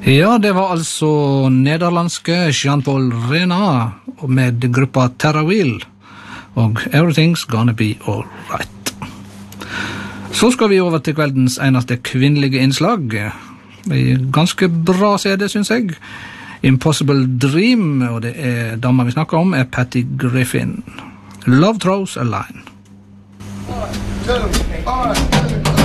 Ja, det var altså nederlandske Jean-Paul Rena med gruppa Terra Wheel og Everything's Gonna Be Alright. Så skal vi over til kveldens eneste kvinnelige innslag. En ganske bra CD, synes jeg. Impossible Dream, og det dama vi snakker om, Patty Griffin. Love Throws a Line. 1, 2, 1, 2.